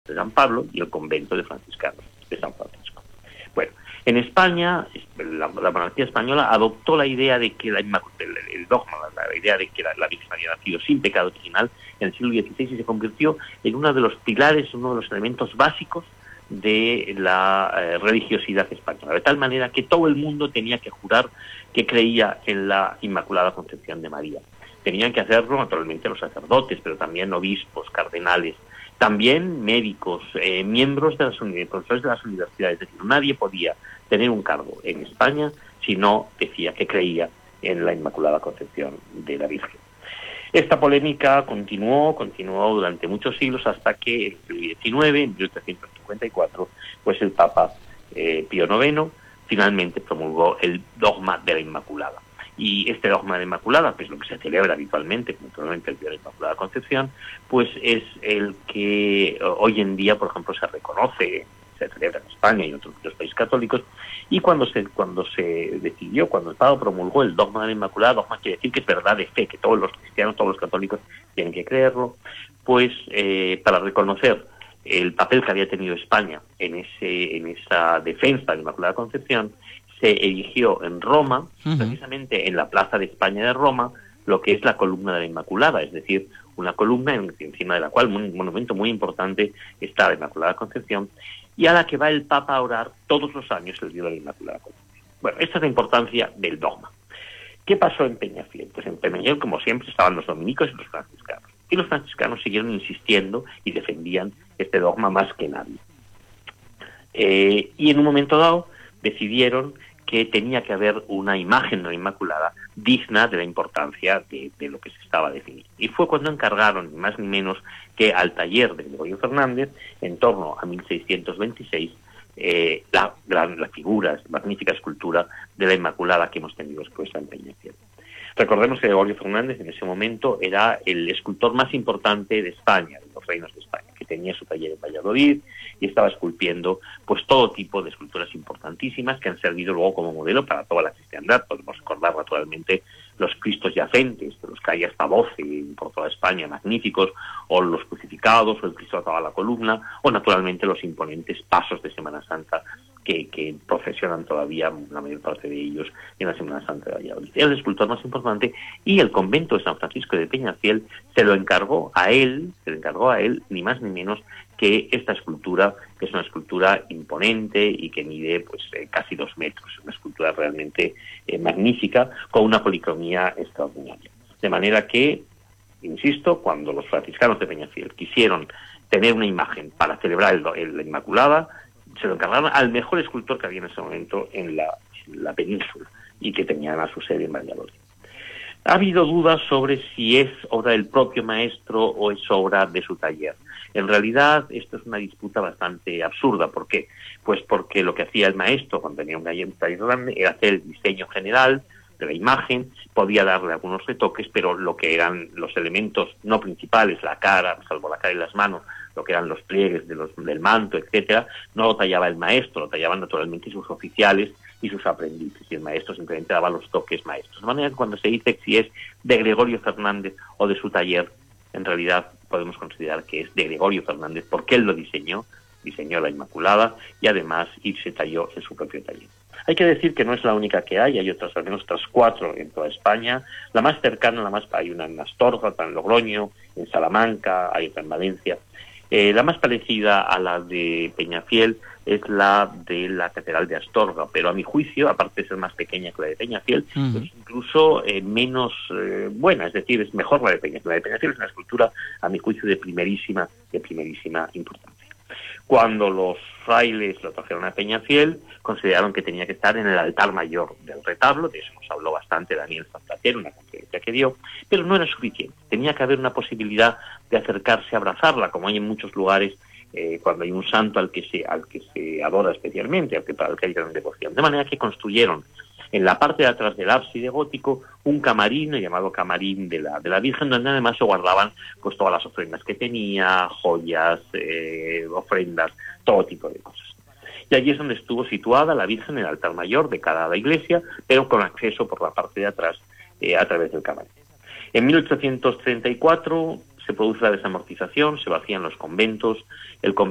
de San Pablo y el convento de franciscanos de San Francisco. Bueno, en España, la monarquía española adoptó la idea de que el dogma, la idea de que la Virgen había nacido sin pecado original en el siglo XVI y se convirtió en uno de los pilares, uno de los elementos básicos de la religiosidad española, de tal manera que todo el mundo tenía que jurar que creía en la Inmaculada Concepción de María. Tenían que hacerlo naturalmente los sacerdotes, pero también obispos, cardenales, también médicos, miembros de profesores de las universidades. Es decir, nadie podía tener un cargo en España si no decía que creía en la Inmaculada Concepción de la Virgen. Esta polémica continuó durante muchos siglos hasta que en el siglo XIX, en 1854, pues el Papa Pío IX finalmente promulgó el dogma de la Inmaculada. Y este dogma de la Inmaculada, pues lo que se celebra habitualmente, naturalmente el día de la Inmaculada Concepción, pues es el que hoy en día, por ejemplo, se reconoce, se celebra en España y en otros países católicos, y cuando se decidió, cuando el Papa promulgó el dogma de la Inmaculada, dogma quiere decir que es verdad de fe, que todos los cristianos, todos los católicos tienen que creerlo, pues para reconocer el papel que había tenido España en esa defensa de la Inmaculada Concepción, se erigió en Roma, precisamente en la Plaza de España de Roma, lo que es la columna de la Inmaculada, es decir, una columna encima de la cual, un monumento muy importante, está la Inmaculada Concepción, y a la que va el Papa a orar todos los años el día de la Inmaculada Concepción. Bueno, esta es la importancia del dogma. ¿Qué pasó en Peñafiel? Pues en Peñafiel, como siempre, estaban los dominicos y los franciscanos. Y los franciscanos siguieron insistiendo y defendían este dogma más que nadie. Y en un momento dado decidieron que tenía que haber una imagen de la Inmaculada digna de la importancia de lo que se estaba definiendo. Y fue cuando encargaron, ni más ni menos, que al taller de Gregorio Fernández, en torno a 1626, la figura, la magnífica escultura de la Inmaculada que hemos tenido expuesta en Peñafiel. Recordemos que Gregorio Fernández en ese momento era el escultor más importante de España, de los reinos de España, que tenía su taller en Valladolid y estaba esculpiendo pues todo tipo de esculturas importantísimas que han servido luego como modelo para toda la cristiandad. Podemos recordar naturalmente los Cristos yacentes, de los que hay hasta 12 por toda España, magníficos, o los crucificados, o el Cristo atado a la columna, o naturalmente los imponentes pasos de Semana Santa que procesionan todavía la mayor parte de ellos en la Semana Santa de Valladolid. Era el escultor más importante y el convento de San Francisco de Peñafiel se lo encargó a él, ni más ni menos que esta escultura, que es una escultura imponente y que mide pues casi 2 metros, una escultura realmente magnífica, con una policromía extraordinaria. De manera que, insisto, cuando los franciscanos de Peñafiel quisieron tener una imagen para celebrar la Inmaculada, se lo encargaron al mejor escultor que había en ese momento en la península y que tenían a su sede en Valladolid. Ha habido dudas sobre si es obra del propio maestro o es obra de su taller. En realidad, esto es una disputa bastante absurda. ¿Por qué? Pues porque lo que hacía el maestro cuando tenía un taller grande era hacer el diseño general de la imagen, podía darle algunos retoques, pero lo que eran los elementos no principales, la cara, salvo la cara y las manos, lo que eran los pliegues del manto, etcétera, no lo tallaba el maestro, lo tallaban naturalmente sus oficiales y sus aprendices, y el maestro simplemente daba los toques maestros. De manera que cuando se dice si es de Gregorio Fernández o de su taller, en realidad podemos considerar que es de Gregorio Fernández, porque él lo diseñó la Inmaculada, y además se talló en su propio taller. Hay que decir que no es la única que hay otras, al menos otras 4 en toda España. La más cercana, hay una en Astorga, otra en Logroño, en Salamanca, hay otra en Valencia. La más parecida a la de Peñafiel es la de la Catedral de Astorga, pero a mi juicio, aparte de ser más pequeña que la de Peñafiel, es incluso menos buena, es decir, es mejor la de Peñafiel. La de Peñafiel es una escultura, a mi juicio, de primerísima importancia. Cuando los frailes lo trajeron a Peñafiel, consideraron que tenía que estar en el altar mayor del retablo, de eso nos habló bastante Daniel Zapatero, una conferencia que dio, pero no era suficiente. Tenía que haber una posibilidad de acercarse a abrazarla, como hay en muchos lugares cuando hay un santo al que se adora especialmente, al que hay gran devoción. De manera que construyeron en la parte de atrás del ábside gótico un camarín llamado Camarín de la Virgen, donde además se guardaban pues todas las ofrendas que tenía, joyas, ofrendas, todo tipo de cosas. Y allí es donde estuvo situada la Virgen en el altar mayor de cada iglesia, pero con acceso por la parte de atrás a través del camarín. En 1834 se produce la desamortización, se vacían los conventos, el